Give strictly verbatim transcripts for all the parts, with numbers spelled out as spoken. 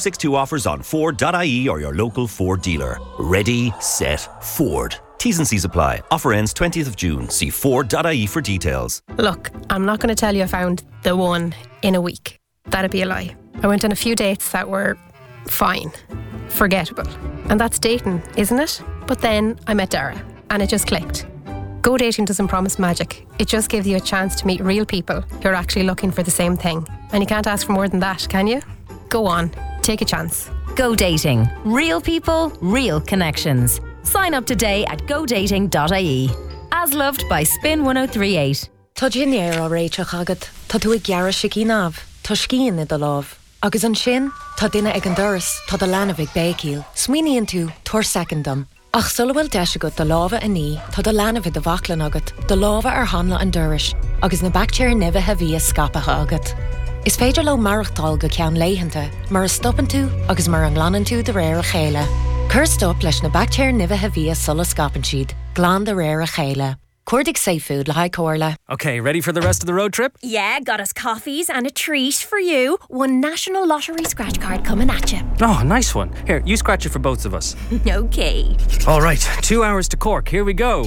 six two offers on Ford dot I E or your local Ford dealer. Ready, set, Ford. T's and C's apply. Offer ends twentieth of June. See Ford dot I E for details. Look, I'm not going to tell you I found the one in a week. That'd be a lie. I went on a few dates that were fine, forgettable. And that's dating, isn't it? But then I met Dara and it just clicked. Go dating doesn't promise magic. It just gives you a chance to meet real people who are actually looking for the same thing. And you can't ask for more than that, can you? Go on, take a chance. Go dating. Real people, real connections. Sign up today at go dating dot I E. As loved by Spin one oh three point eight. Tá dinnéir ó réiteach agad, tá tú ag gearra sicí náb, tá scían i do láb. Agus an sin, tá duine ag an doras, tá do lana bhig bécíl. Smuoiníonn tú, tuair secondam. Ach sulhfuil deis agat do lábha a ní, tá do lana bhig do bhaclan agat, do lábha ar hanla an doras, agus na bactéir nibhe a bhí a scapacha agat. Is féidir le marachtáil go ceann léitheanta, mar a stoppan tú agus mar an ghlanan tú de réir a chéile. Cur stop leis na bactéir nibhe a bhí a sulla scapan siad, glán de réir a chéile. Cuirdig safe food le haid cóirle. Okay, ready for the rest of the road trip? Yeah, got us coffees and a treat for you. One National Lottery scratch card coming at you. Oh, nice one. Here, you scratch it for both of us. Okay. All right, two hours to Cork. Here we go.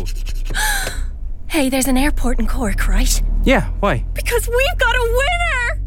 Hey, there's an airport in Cork, right? Yeah, why? Because we've got a winner!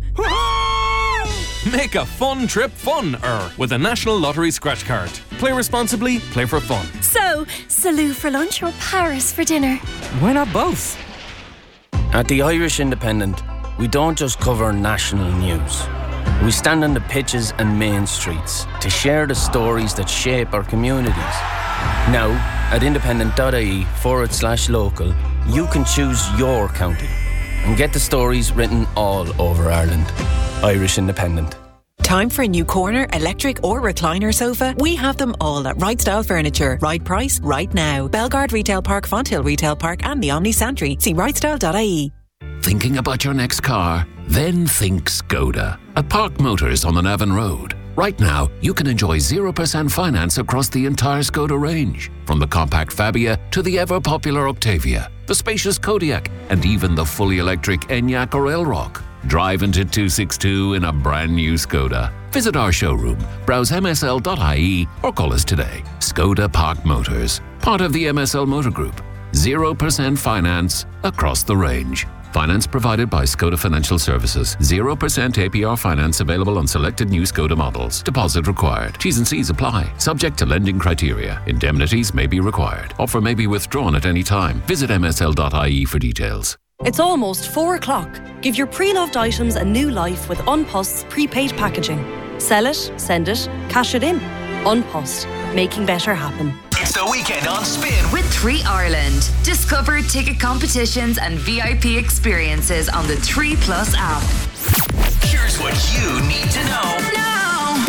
Make a fun trip fun-er with a National Lottery scratch card. Play responsibly, play for fun. So, Salou for lunch or Paris for dinner? Why not both? At the Irish Independent, we don't just cover national news. We stand on the pitches and main streets to share the stories that shape our communities. Now, at independent dot I E forward slash local, you can choose your county and get the stories written all over Ireland. Irish Independent. Time for a new corner, electric or recliner sofa? We have them all at Right Style Furniture. Right price, right now. Belgard Retail Park, Fonthill Retail Park and the Omni Santry. See right style dot I E. Thinking about your next car? Then think Skoda. At Park Motors on the Navan Road. Right now, you can enjoy zero percent finance across the entire Skoda range. From the compact Fabia to the ever-popular Octavia, the spacious Kodiaq, and even the fully electric Enyaq or Elrock. Drive into two sixty-two in a brand new Skoda. Visit our showroom, browse M S L dot I E or call us today. Skoda Park Motors, part of the M S L Motor Group. zero percent finance across the range. Finance provided by Skoda Financial Services. zero percent A P R finance available on selected new Skoda models. Deposit required. T's and C's apply. Subject to lending criteria. Indemnities may be required. Offer may be withdrawn at any time. Visit M S L dot I E for details. It's almost four o'clock. Give your pre-loved items a new life with An Post's prepaid packaging. Sell it, send it, cash it in. An Post, making better happen. It's the weekend on Spin with three Ireland. Discover ticket competitions and V I P experiences on the three Plus app. Here's what you need to know. Now.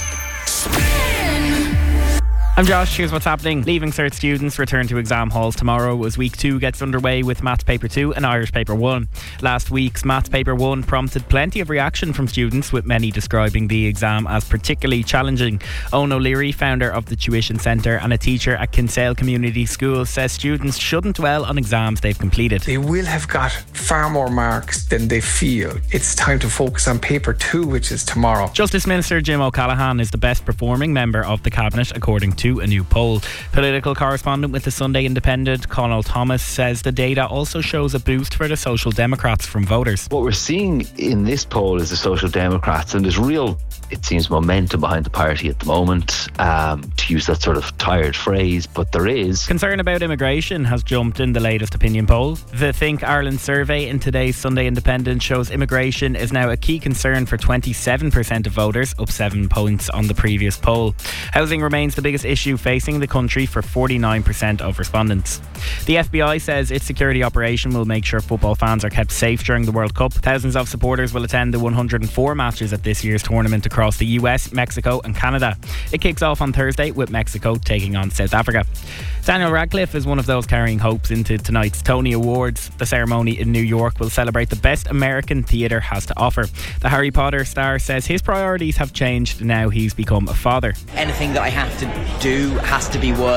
Spin. I'm Josh, here's what's happening. Leaving Cert students return to exam halls tomorrow as week two gets underway with Maths Paper two and Irish Paper one. Last week's Maths Paper one prompted plenty of reaction from students, with many describing the exam as particularly challenging. Owen O'Leary, founder of the Tuition Centre and a teacher at Kinsale Community School, says students shouldn't dwell on exams they've completed. They will have got far more marks than they feel. It's time to focus on Paper two, which is tomorrow. Justice Minister Jim O'Callaghan is the best performing member of the Cabinet, according to a new poll. Political correspondent with the Sunday Independent, Conal Thomas, says the data also shows a boost for the Social Democrats from voters. What we're seeing in this poll is the Social Democrats, and there's real, it seems, momentum behind the party at the moment, um, to use that sort of tired phrase, but there is. Concern about immigration has jumped in the latest opinion poll. The Think Ireland survey in today's Sunday Independent shows immigration is now a key concern for twenty-seven percent of voters, up seven points on the previous poll. Housing remains the biggest issue facing the country for forty-nine percent of respondents. The F B I says its security operation will make sure football fans are kept safe during the World Cup. Thousands of supporters will attend the one hundred four matches at this year's tournament across the U S, Mexico and Canada. It kicks off on Thursday with Mexico taking on South Africa. Daniel Radcliffe is one of those carrying hopes into tonight's Tony Awards. The ceremony in New York will celebrate the best American theatre has to offer. The Harry Potter star says his priorities have changed now he's become a father. Anything that I have to do has to be worth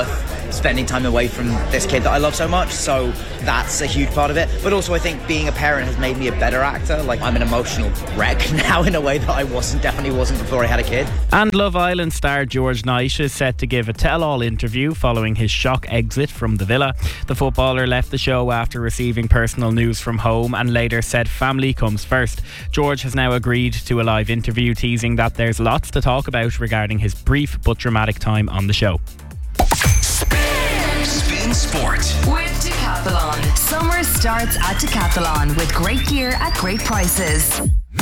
spending time away from this kid that I love so much. So that's a huge part of it. But also I think being a parent has made me a better actor. Like, I'm an emotional wreck now in a way that I wasn't, definitely wasn't before I had a kid. And Love Island star George Knight is set to give a tell-all interview following his shock exit from the villa. The footballer left the show after receiving personal news from home and later said family comes first. George has now agreed to a live interview, teasing that there's lots to talk about regarding his brief but dramatic time on the show. Spin Sport with Decathlon. Summer starts at Decathlon with great gear at great prices.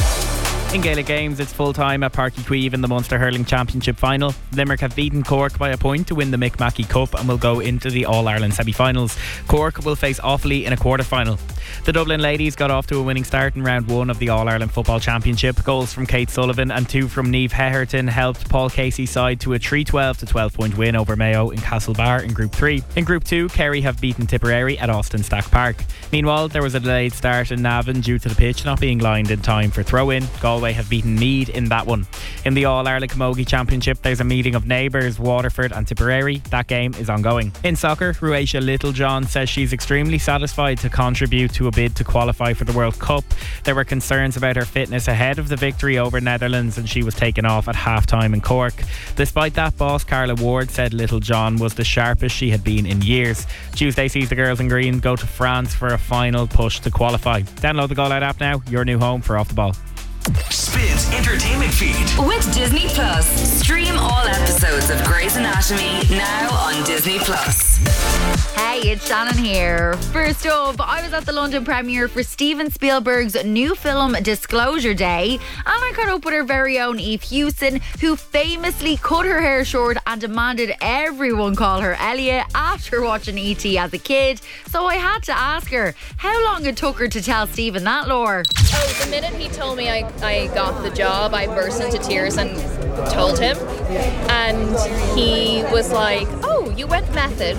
In Gaelic Games, it's full time at Páirc Uí Chaoimh in the Munster Hurling Championship final. Limerick have beaten Cork by a point to win the Mick Mackey Cup and will go into the All-Ireland semi-finals. Cork will face Offaly in a quarter-final. The Dublin ladies got off to a winning start in round one of the All-Ireland Football Championship. Goals from Kate Sullivan and two from Niamh Heherton helped Paul Casey's side to a three twelve to twelve point win over Mayo in Castlebar in Group three. In Group two, Kerry have beaten Tipperary at Austin Stack Park. Meanwhile, there was a delayed start in Navan due to the pitch not being lined in time for throw-in. Galway have beaten Meath in that one. In the All-Ireland Camogie Championship, there's a meeting of neighbours Waterford and Tipperary. That game is ongoing. In soccer, Ruaisha Littlejohn says she's extremely satisfied to contribute to a bid to qualify for the World Cup. There were concerns about her fitness ahead of the victory over Netherlands and she was taken off at half-time in Cork. Despite that, boss Carla Ward said Littlejohn was the sharpest she had been in years. Tuesday sees the girls in green go to France for a final push to qualify. Download the Go Loud app now, your new home for Off the Ball. Spin's entertainment feed with Disney Plus. Stream all episodes of Grey's Anatomy now on Disney Plus. Hey, it's Shannon here. First up, I was at the London premiere for Steven Spielberg's new film Disclosure Day, and I caught up with her very own Eve Hewson, who famously cut her hair short and demanded everyone call her Elliot after watching E T as a kid. So I had to ask her how long it took her to tell Steven that lore. Oh, the minute he told me I, I got the job, I burst into tears and told him, and he was like, oh, you went method.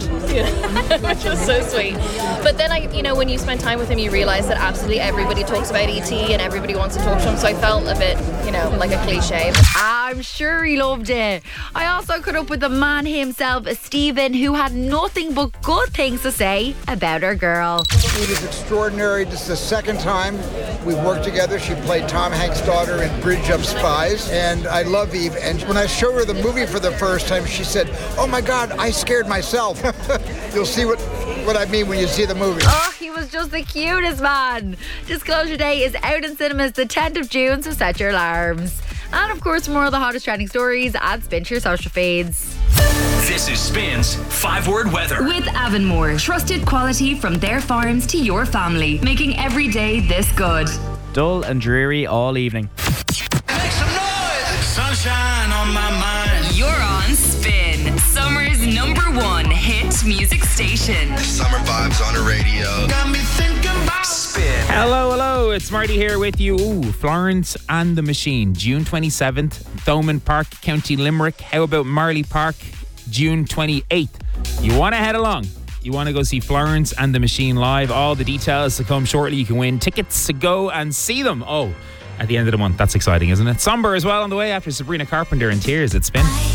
Which was so sweet. But then, I, you know, when you spend time with him, you realise that absolutely everybody talks about E T and everybody wants to talk to him. So I felt a bit, you know, like a cliche. I'm sure he loved it. I also caught up with the man himself, Steven, who had nothing but good things to say about our girl. It is extraordinary. This is the second time we've worked together. She played Tom Hanks' daughter in Bridge of Spies, and I love Eve. And when I showed her the movie for the first time, she said, oh my God, I scared myself. You'll see what, what I mean when you see the movie. Oh, he was just the cutest man. Disclosure Day is out in cinemas the tenth of June, so set your alarms. And of course, more of the hottest trending stories at Spin to your social feeds. This is Spin's five-word weather. With Avonmore, trusted quality from their farms to your family, making every day this good. Dull and dreary all evening. Make some noise! Sunshine on my mind. You're on Spin, summer's number one hit music station. Summer vibes on the radio. Got me thinking about Spin. Hello, hello, it's Marty here with you. Ooh, Florence and the Machine, June twenty-seventh, Thomond Park, County Limerick. How about Marley Park, June twenty-eighth? You want to head along? You want to go see Florence and the Machine live? All the details to come shortly. You can win tickets to go and see them. Oh, at the end of the month. That's exciting, isn't it? Somber as well on the way after Sabrina Carpenter in Tears at Spin.